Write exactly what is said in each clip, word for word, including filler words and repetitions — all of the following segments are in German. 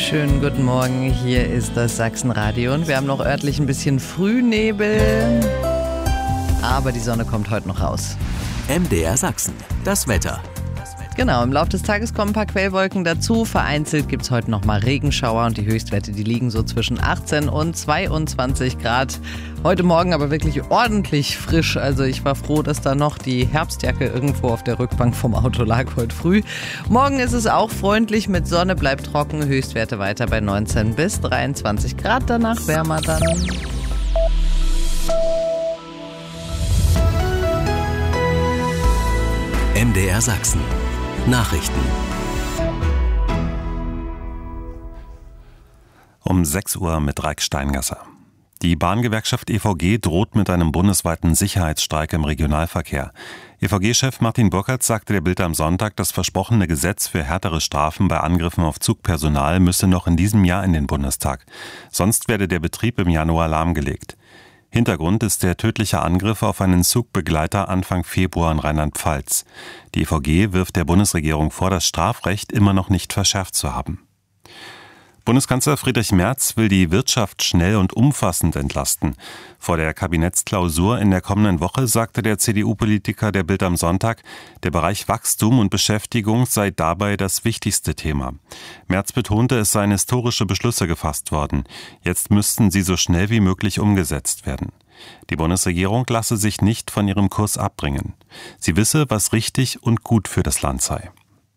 Schönen guten Morgen, hier ist das Sachsenradio und wir haben noch örtlich ein bisschen Frühnebel, aber die Sonne kommt heute noch raus. M D R Sachsen, das Wetter. Genau, im Laufe des Tages kommen ein paar Quellwolken dazu. Vereinzelt gibt es heute noch mal Regenschauer und die Höchstwerte, die liegen so zwischen achtzehn und zweiundzwanzig Grad. Heute Morgen aber wirklich ordentlich frisch. Also ich war froh, dass da noch die Herbstjacke irgendwo auf der Rückbank vom Auto lag heute früh. Morgen ist es auch freundlich mit Sonne, bleibt trocken. Höchstwerte weiter bei neunzehn bis dreiundzwanzig Grad. Danach wärmer dann. M D R Sachsen. Nachrichten. Um sechs Uhr mit Reik Steingasser. Die Bahngewerkschaft E V G droht mit einem bundesweiten Sicherheitsstreik im Regionalverkehr. E V G-Chef Martin Burkert sagte der Bild am Sonntag, das versprochene Gesetz für härtere Strafen bei Angriffen auf Zugpersonal müsse noch in diesem Jahr in den Bundestag. Sonst werde der Betrieb im Januar lahmgelegt. Hintergrund ist der tödliche Angriff auf einen Zugbegleiter Anfang Februar in Rheinland-Pfalz. Die E V G wirft der Bundesregierung vor, das Strafrecht immer noch nicht verschärft zu haben. Bundeskanzler Friedrich Merz will die Wirtschaft schnell und umfassend entlasten. Vor der Kabinettsklausur in der kommenden Woche sagte der C D U-Politiker der Bild am Sonntag, der Bereich Wachstum und Beschäftigung sei dabei das wichtigste Thema. Merz betonte, es seien historische Beschlüsse gefasst worden. Jetzt müssten sie so schnell wie möglich umgesetzt werden. Die Bundesregierung lasse sich nicht von ihrem Kurs abbringen. Sie wisse, was richtig und gut für das Land sei.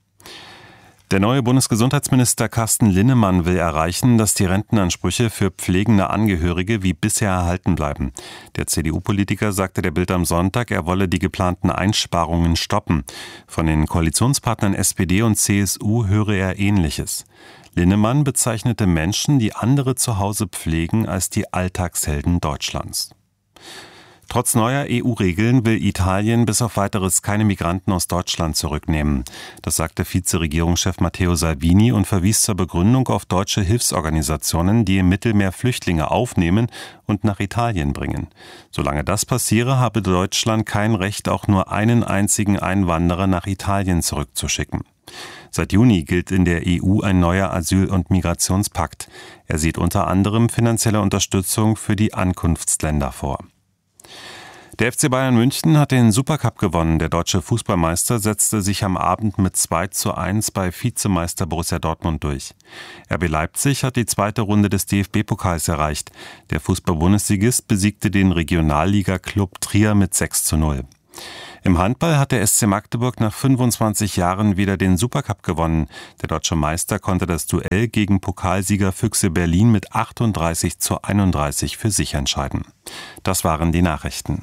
Der neue Bundesgesundheitsminister Carsten Linnemann will erreichen, dass die Rentenansprüche für pflegende Angehörige wie bisher erhalten bleiben. Der C D U-Politiker sagte der Bild am Sonntag, er wolle die geplanten Einsparungen stoppen. Von den Koalitionspartnern S P D und C S U höre er Ähnliches. Linnemann bezeichnete Menschen, die andere zu Hause pflegen, als die Alltagshelden Deutschlands. Trotz neuer E U-Regeln will Italien bis auf Weiteres keine Migranten aus Deutschland zurücknehmen. Das sagte Vizeregierungschef Matteo Salvini und verwies zur Begründung auf deutsche Hilfsorganisationen, die im Mittelmeer Flüchtlinge aufnehmen und nach Italien bringen. Solange das passiere, habe Deutschland kein Recht, auch nur einen einzigen Einwanderer nach Italien zurückzuschicken. Seit Juni gilt in der E U ein neuer Asyl- und Migrationspakt. Er sieht unter anderem finanzielle Unterstützung für die Ankunftsländer vor. Der F C Bayern München hat den Supercup gewonnen. Der deutsche Fußballmeister setzte sich am Abend mit zwei zu eins bei Vizemeister Borussia Dortmund durch. R B Leipzig hat die zweite Runde des D F B-Pokals erreicht. Der Fußball-Bundesligist besiegte den Regionalliga-Klub Trier mit sechs zu null. Im Handball hat der S C Magdeburg nach fünfundzwanzig Jahren wieder den Supercup gewonnen. Der deutsche Meister konnte das Duell gegen Pokalsieger Füchse Berlin mit achtunddreißig zu einunddreißig für sich entscheiden. Das waren die Nachrichten.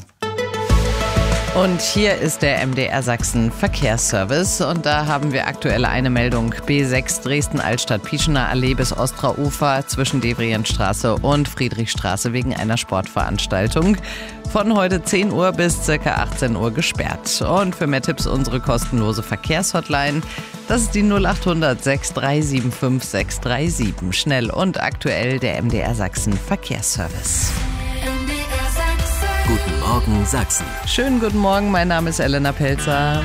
Und hier ist der M D R Sachsen Verkehrsservice und da haben wir aktuell eine Meldung. B sechs Dresden-Altstadt-Pieschener Allee bis Ostra-Ufer zwischen Devrientstraße und Friedrichstraße wegen einer Sportveranstaltung. Von heute zehn Uhr bis ca. achtzehn Uhr gesperrt. Und für mehr Tipps unsere kostenlose Verkehrshotline. Das ist die null acht hundert sechs drei sieben fünf sechs drei sieben. Schnell und aktuell der M D R Sachsen Verkehrsservice. Guten Morgen Sachsen. Schönen guten Morgen, mein Name ist Elena Pelzer.